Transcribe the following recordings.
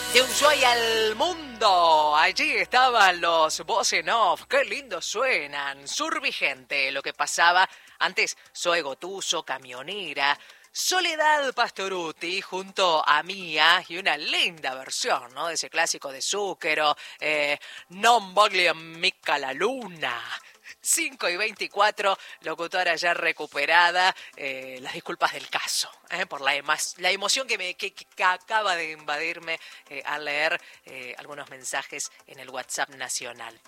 De Ushuaia al mundo, allí estaban los voz en off, qué lindo suenan, Survigente, lo que pasaba antes, Zoe Gotuso, Camionera, Soledad Pastorutti junto a Mía y una linda versión, ¿no? De ese clásico de Zúquero, Non voglio mica la luna. 5:24, locutora ya recuperada, las disculpas del caso, por la emoción que acaba de invadirme al leer algunos mensajes en el WhatsApp nacional.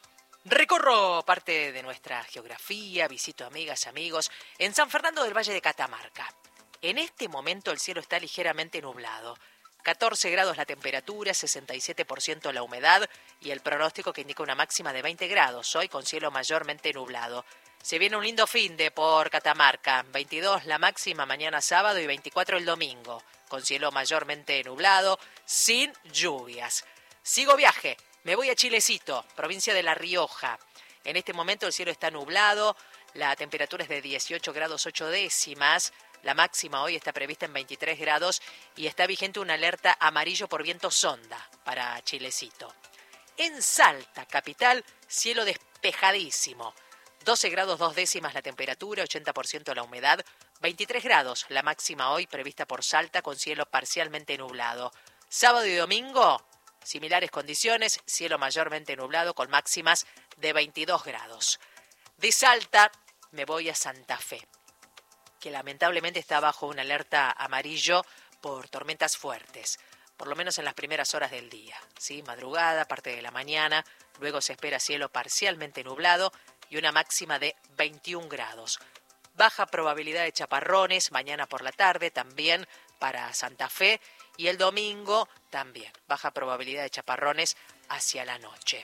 Recorro parte de nuestra geografía, visito amigas, amigos, en San Fernando del Valle de Catamarca. En este momento el cielo está ligeramente nublado. 14 grados la temperatura, 67% la humedad y el pronóstico que indica una máxima de 20 grados, hoy con cielo mayormente nublado. Se viene un lindo finde por Catamarca, 22 la máxima mañana sábado y 24 el domingo, con cielo mayormente nublado, sin lluvias. Sigo viaje, me voy a Chilecito, provincia de La Rioja. En este momento el cielo está nublado, la temperatura es de 18 grados 8 décimas. La máxima hoy está prevista en 23 grados y está vigente una alerta amarillo por viento sonda para Chilecito. En Salta, capital, cielo despejadísimo. 12 grados 2 décimas la temperatura, 80% la humedad. 23 grados la máxima hoy prevista por Salta con cielo parcialmente nublado. Sábado y domingo, similares condiciones, cielo mayormente nublado con máximas de 22 grados. De Salta me voy a Santa Fe, que lamentablemente está bajo una alerta amarillo por tormentas fuertes, por lo menos en las primeras horas del día, ¿sí? Madrugada, parte de la mañana, luego se espera cielo parcialmente nublado y una máxima de 21 grados. Baja probabilidad de chaparrones mañana por la tarde también para Santa Fe y el domingo también, baja probabilidad de chaparrones hacia la noche.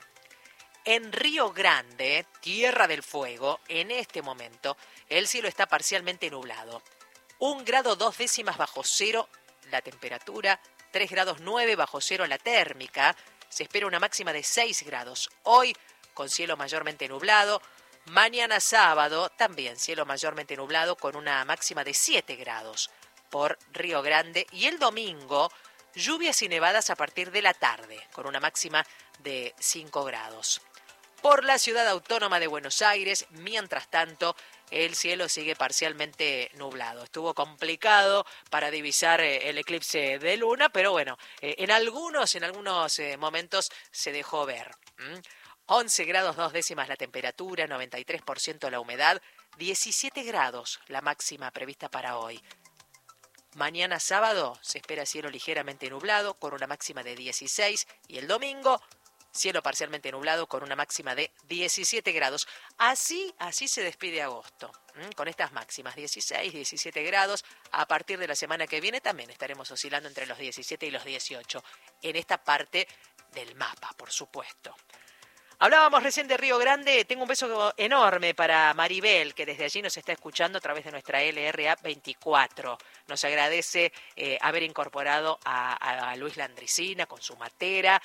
En Río Grande, Tierra del Fuego, en este momento, el cielo está parcialmente nublado. 1 grado 2 décimas bajo cero la temperatura, 3 grados 9 bajo cero la térmica. Se espera una máxima de 6 grados. Hoy, con cielo mayormente nublado. Mañana sábado, también cielo mayormente nublado, con una máxima de 7 grados por Río Grande. Y el domingo, lluvias y nevadas a partir de la tarde, con una máxima de 5 grados. Por la ciudad autónoma de Buenos Aires, mientras tanto, el cielo sigue parcialmente nublado. Estuvo complicado para divisar el eclipse de luna, pero bueno, en algunos momentos se dejó ver. 11 grados 2 décimas la temperatura, 93% la humedad, 17 grados la máxima prevista para hoy. Mañana sábado se espera cielo ligeramente nublado con una máxima de 16 y el domingo cielo parcialmente nublado con una máxima de 17 grados. Así se despide agosto, con estas máximas, 16, 17 grados. A partir de la semana que viene también estaremos oscilando entre los 17 y los 18, en esta parte del mapa, por supuesto. Hablábamos recién de Río Grande, tengo un beso enorme para Maribel, que desde allí nos está escuchando a través de nuestra LRA 24. Nos agradece haber incorporado a Luis Landricina con su matera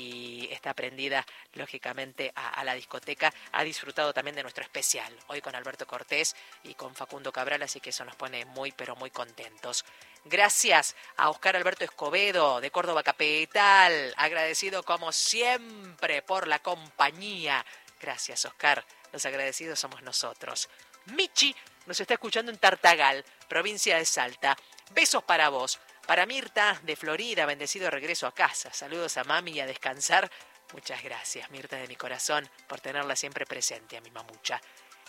y está prendida, lógicamente, a la discoteca. Ha disfrutado también de nuestro especial, hoy con Alberto Cortés y con Facundo Cabral, así que eso nos pone muy, pero muy contentos. Gracias a Oscar Alberto Escobedo de Córdoba Capital, agradecido como siempre por la compañía. Gracias, Oscar, los agradecidos somos nosotros. Michi nos está escuchando en Tartagal, provincia de Salta. Besos para vos. Para Mirta de Florida, bendecido regreso a casa. Saludos a mami y a descansar. Muchas gracias, Mirta de mi corazón, por tenerla siempre presente, a mi mamucha.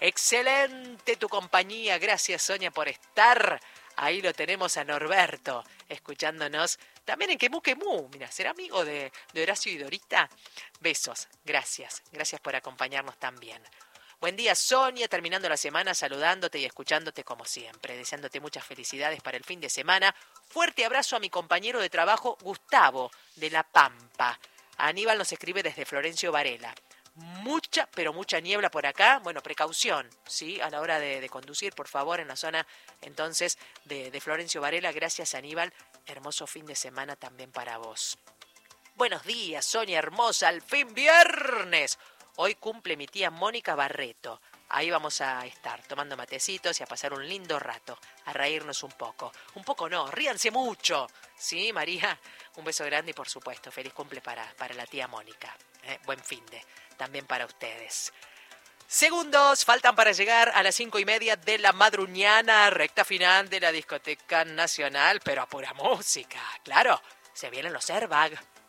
Excelente tu compañía, gracias Sonia por estar. Ahí lo tenemos a Norberto, escuchándonos también en Quemú Quemú. Mira, ¿será amigo de Horacio y Dorita? Besos, gracias por acompañarnos también. Buen día, Sonia, terminando la semana saludándote y escuchándote como siempre, deseándote muchas felicidades para el fin de semana. Fuerte abrazo a mi compañero de trabajo, Gustavo, de La Pampa. Aníbal nos escribe desde Florencio Varela. Mucha, pero mucha niebla por acá. Bueno, precaución, ¿sí? A la hora de conducir, por favor, en la zona, entonces, de Florencio Varela. Gracias, Aníbal. Hermoso fin de semana también para vos. Buenos días, Sonia hermosa. Al fin viernes. Hoy cumple mi tía Mónica Barreto. Ahí vamos a estar tomando matecitos y a pasar un lindo rato, a reírnos un poco. Un poco no, ríanse mucho. ¿Sí, María? Un beso grande y por supuesto, feliz cumple para la tía Mónica. Buen finde, también para ustedes. Segundos faltan para llegar a las 5:30 de la madruñana, recta final de la discoteca nacional, pero a pura música, claro, se vienen los Airbag.